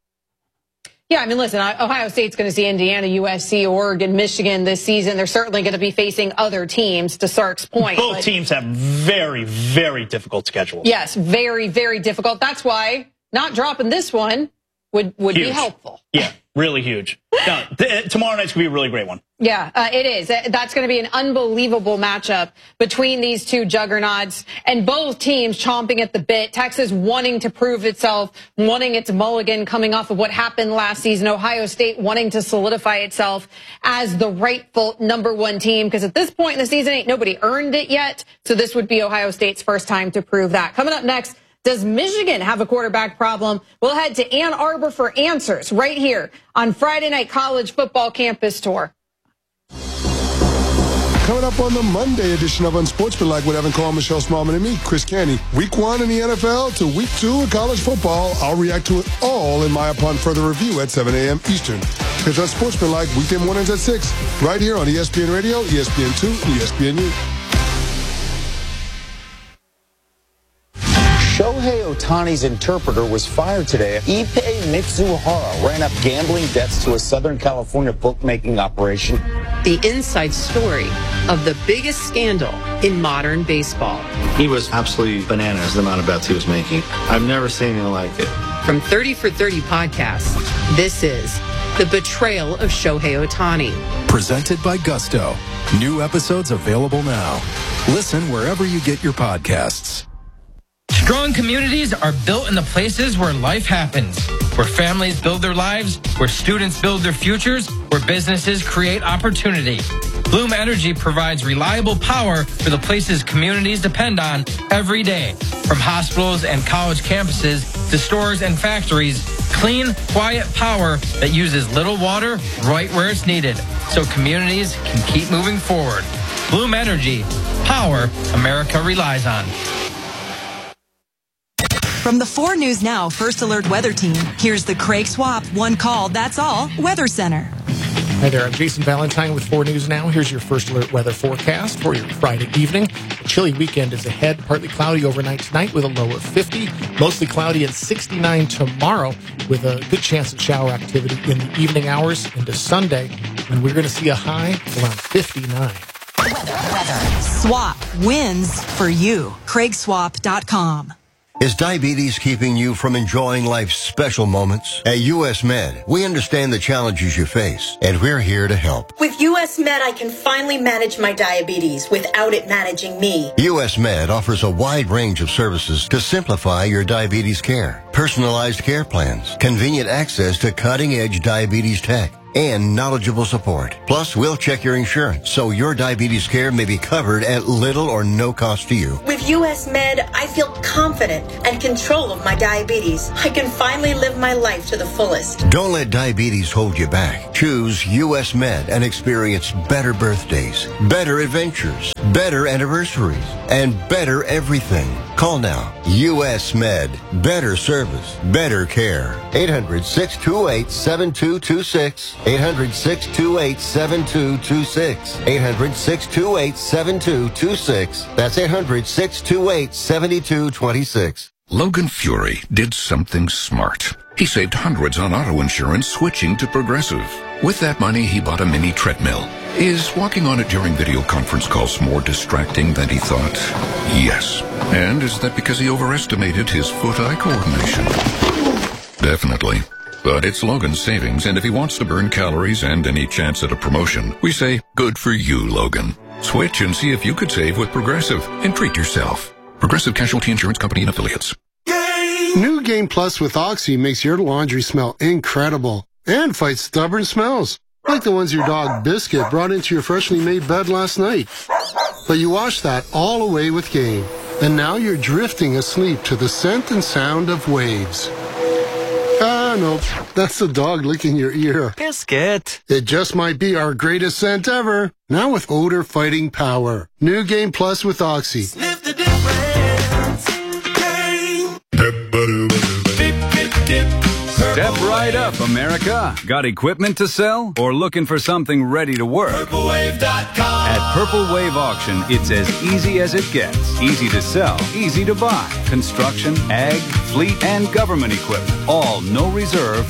Yeah, I mean, listen, Ohio State's going to see Indiana, U S C, Oregon, Michigan this season. They're certainly going to be facing other teams, to Sark's point. Both but, teams have very, very difficult schedules. Yes, very, very difficult. That's why not dropping this one would, would be helpful. Yeah, really huge. No, th- tomorrow night's going to be a really great one. Yeah, uh, it is. That's going to be an unbelievable matchup between these two juggernauts, and both teams chomping at the bit. Texas wanting to prove itself, wanting its mulligan coming off of what happened last season. Ohio State wanting to solidify itself as the rightful number one team, because at this point in the season, ain't nobody earned it yet. So this would be Ohio State's first time to prove that. Coming up next, does Michigan have a quarterback problem? We'll head to Ann Arbor for answers right here on Friday Night College Football Campus Tour. Coming up on the Monday edition of Unsportsmanlike with Evan Cole, Michelle Smallman, and me, Chris Canty. Week one in the N F L to week two in college football. I'll react to it all in my upon further review at seven a.m. Eastern. It's Unsportsmanlike, weekday mornings at six, right here on E S P N Radio, E S P N two, and E S P N U. Shohei Ohtani's interpreter was fired today. Ippei Mitsuhara ran up gambling debts to a Southern California bookmaking operation. The inside story of the biggest scandal in modern baseball. He was absolutely bananas, the amount of bets he was making. I've never seen anything like it. From thirty for thirty podcasts, this is The Betrayal of Shohei Ohtani. Presented by Gusto. New episodes available now. Listen wherever you get your podcasts. Strong communities are built in the places where life happens, where families build their lives, where students build their futures, where businesses create opportunity. Bloom Energy provides reliable power for the places communities depend on every day. From hospitals and college campuses to stores and factories, clean, quiet power that uses little water right where it's needed, so communities can keep moving forward. Bloom Energy, power America relies on. From the four News Now First Alert Weather Team, here's the Craig Swap One Call, That's All Weather Center. Hi there, I'm Jason Valentine with four News Now. Here's your First Alert weather forecast for your Friday evening. A chilly weekend is ahead, partly cloudy overnight tonight with a low of fifty. Mostly cloudy and sixty-nine tomorrow with a good chance of shower activity in the evening hours into Sunday, when we're going to see a high around fifty-nine. Weather, weather. Swap wins for you. Craig Swap dot com. Is diabetes keeping you from enjoying life's special moments? At U S Med, we understand the challenges you face, and we're here to help. With U S Med, I can finally manage my diabetes without it managing me. U S Med offers a wide range of services to simplify your diabetes care. Personalized care plans, convenient access to cutting-edge diabetes tech, and knowledgeable support. Plus, we'll check your insurance so your diabetes care may be covered at little or no cost to you. With U S Med, I feel confident and control of my diabetes. I can finally live my life to the fullest. Don't let diabetes hold you back. Choose U S Med and experience better birthdays, better adventures, better anniversaries, and better everything. Call now. U S Med. Better service. Better care. eight hundred, six two eight, seven two two six. eight hundred, six two eight, seven two two six. eight hundred, six two eight, seven two two six. That's eight hundred, six two eight, seven two two six. Logan Fury did something smart. He saved hundreds on auto insurance switching to Progressive. With that money, he bought a mini treadmill. Is walking on it during video conference calls more distracting than he thought? Yes. And is that because he overestimated his foot-eye coordination? Definitely. But it's Logan's savings, and if he wants to burn calories and any chance at a promotion, we say, good for you, Logan. Switch and see if you could save with Progressive and treat yourself. Progressive Casualty Insurance Company and Affiliates. New Game Plus with Oxy makes your laundry smell incredible and fights stubborn smells, like the ones your dog Biscuit brought into your freshly made bed last night. But you washed that all away with Game, and now you're drifting asleep to the scent and sound of waves. Ah, no, that's the dog licking your ear. Biscuit. It just might be our greatest scent ever, now with odor-fighting power. New Game Plus with Oxy. Sniff the difference. Game. Step right up, America. Got equipment to sell or looking for something ready to work? Purple Wave dot com. At Purple Wave Auction, it's as easy as it gets. Easy to sell, easy to buy. Construction, ag, fleet, and government equipment. All no reserve,